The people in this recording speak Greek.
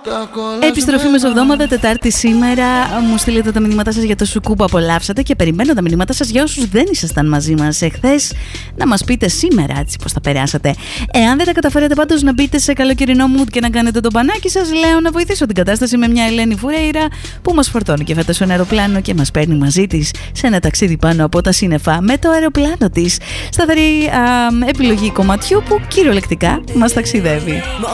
Επιστροφή μεσοβδόμαδα, Τετάρτη σήμερα. Μου στείλετε τα μηνύματά σας για το σουκού που απολαύσατε και περιμένω τα μηνύματά σας για όσους δεν ήσασταν μαζί μας εχθές, να μας πείτε σήμερα έτσι πώς τα περάσατε. Εάν δεν τα καταφέρετε πάντως να μπείτε σε καλοκαιρινό mood και να κάνετε το μπανάκι σας, λέω να βοηθήσω την κατάσταση με μια Ελένη Φουρέιρα που μας φορτώνει και φέτος ένα αεροπλάνο και μας παίρνει μαζί της σε ένα ταξίδι πάνω από τα σύννεφα με το αεροπλάνο της. Σταθερή επιλογή κομματιού που κυριολεκτικά μας ταξιδεύει.